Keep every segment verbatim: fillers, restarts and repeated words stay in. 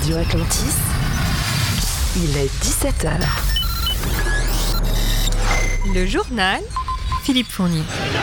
Radio Atlantis, il est dix-sept heures. Le journal, Philippe Fournier.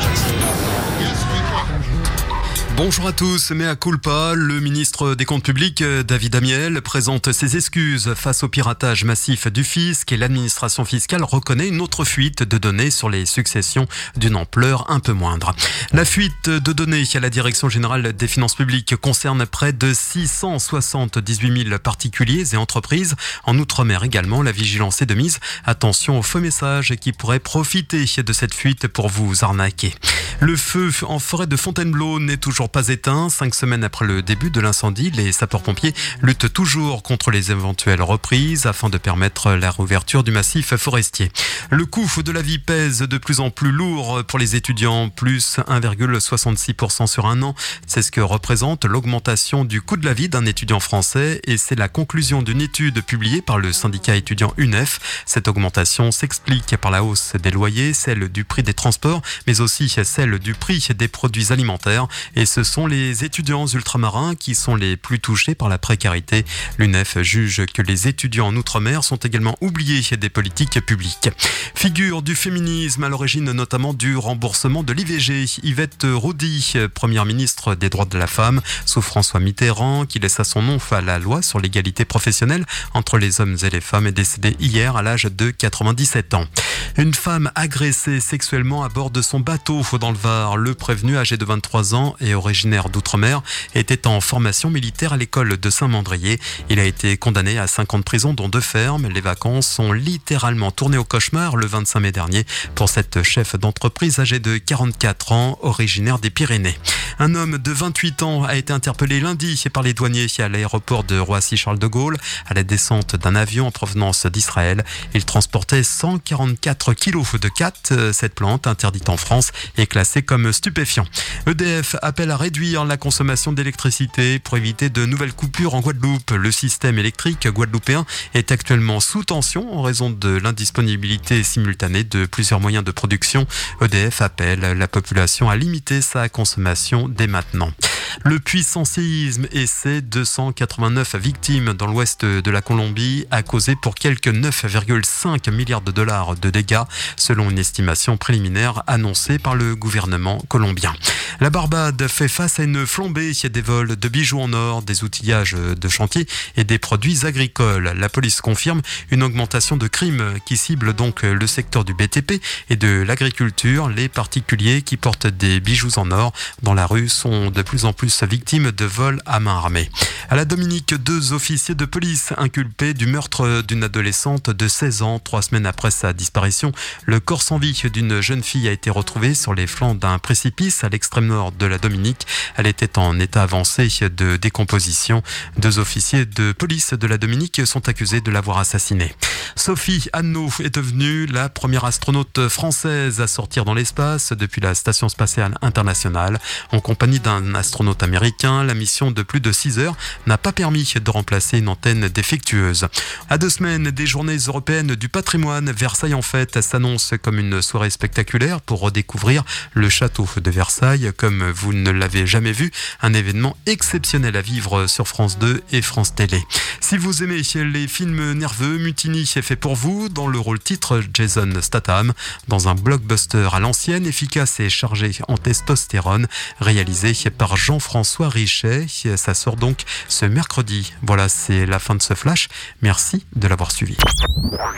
Bonjour à tous, mea culpa, le ministre des Comptes publics, David Amiel, présente ses excuses face au piratage massif du fisc et l'administration fiscale reconnaît une autre fuite de données sur les successions d'une ampleur un peu moindre. La fuite de données à la Direction générale des finances publiques concerne près de six cent soixante-dix-huit mille particuliers et entreprises. En Outre-mer également, la vigilance est de mise. Attention aux faux messages qui pourraient profiter de cette fuite pour vous arnaquer. Le feu en forêt de Fontainebleau n'est toujours pas éteint. Cinq semaines après le début de l'incendie, les sapeurs-pompiers luttent toujours contre les éventuelles reprises afin de permettre la réouverture du massif forestier. Le coût de la vie pèse de plus en plus lourd pour les étudiants, plus un virgule soixante-six pour cent sur un an. C'est ce que représente l'augmentation du coût de la vie d'un étudiant français et c'est la conclusion d'une étude publiée par le syndicat étudiant U N E F. Cette augmentation s'explique par la hausse des loyers, celle du prix des transports, mais aussi celle du prix des produits alimentaires. Et ce sont les étudiants ultramarins qui sont les plus touchés par la précarité. L'U N E F juge que les étudiants en Outre-mer sont également oubliés des politiques publiques. Figure du féminisme à l'origine notamment du remboursement de l'I V G. Yvette Roudy, première ministre des droits de la femme, sous François Mitterrand, qui laissa son nom à la loi sur l'égalité professionnelle entre les hommes et les femmes, est décédée hier à l'âge de quatre-vingt-dix-sept ans. Une femme agressée sexuellement à bord de son bateau dans le Var. Le prévenu, âgé de vingt-trois ans et originaire d'Outre-mer, était en formation militaire à l'école de Saint-Mandrier. Il a été condamné à cinq ans de prison, dont deux fermes. Les vacances sont littéralement tournées au cauchemar le vingt-cinq mai dernier pour cette chef d'entreprise âgée de quarante-quatre ans, originaire des Pyrénées. Un homme de vingt-huit ans a été interpellé lundi par les douaniers à l'aéroport de Roissy-Charles de Gaulle à la descente d'un avion en provenance d'Israël. Il transportait cent quarante-quatre kilos de khat. Cette plante, interdite en France, est classée comme stupéfiant. E D F appelle à réduire la consommation d'électricité pour éviter de nouvelles coupures en Guadeloupe. Le système électrique guadeloupéen est actuellement sous tension en raison de l'indisponibilité simultanée de plusieurs moyens de production. E D F appelle la population à limiter sa consommation dès maintenant. Le puissant séisme et ses deux cent quatre-vingt-neuf victimes dans l'ouest de la Colombie a causé pour quelques neuf virgule cinq milliards de dollars de dégâts, selon une estimation préliminaire annoncée par le gouvernement colombien. La Barbade fait face à une flambée des vols de bijoux en or, des outillages de chantier et des produits agricoles. La police confirme une augmentation de crimes qui ciblent donc le secteur du B T P et de l'agriculture. Les particuliers qui portent des bijoux en or dans la rue sont de plus en plus victimes de vols à main armée. À la Dominique, deux officiers de police inculpés du meurtre d'une adolescente de seize ans. Trois semaines après sa disparition, le corps sans vie d'une jeune fille a été retrouvé sur les flancs d'un précipice à l'extrême nord de la Dominique. Elle était en état avancé de décomposition. Deux officiers de police de la Dominique sont accusés de l'avoir assassinée. Sophie Anneau est devenue la première astronaute française à sortir dans l'espace depuis la Station spatiale internationale. En compagnie d'un astronaute américain, la mission de plus de six heures n'a pas permis de remplacer une antenne défectueuse. À deux semaines des journées européennes du patrimoine, Versailles en fête s'annonce comme une soirée spectaculaire pour redécouvrir le château de Versailles comme vous ne l'avez jamais vu. Un événement exceptionnel à vivre sur France deux et France Télé. Si vous aimez les films nerveux, Mutiny est fait pour vous. Dans le rôle titre, Jason Statham, dans un blockbuster à l'ancienne, efficace et chargé en testostérone, réalisé par Jean-François Richet. Ça sort donc ce mercredi. Voilà, c'est la fin de ce flash. Merci de l'avoir suivi.